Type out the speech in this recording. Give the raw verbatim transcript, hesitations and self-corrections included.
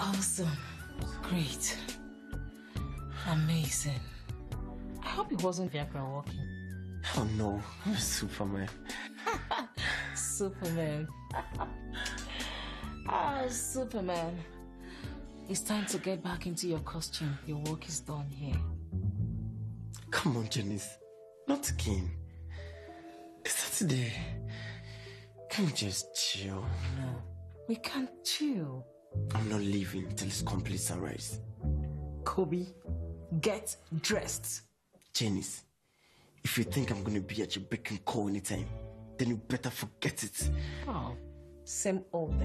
Awesome. Great. Amazing. I hope it wasn't Viagra walking. Oh no, I'm Superman. Superman. Ah, Superman. It's time to get back into your costume. Your work is done here. Come on, Janice. Not again. It's Saturday. Can we just chill? No, we can't chill. I'm not leaving till it's complete sunrise. Kobe, get dressed. Janice, if you think I'm gonna be at your beck and call anytime, then you better forget it. Oh, same old thing.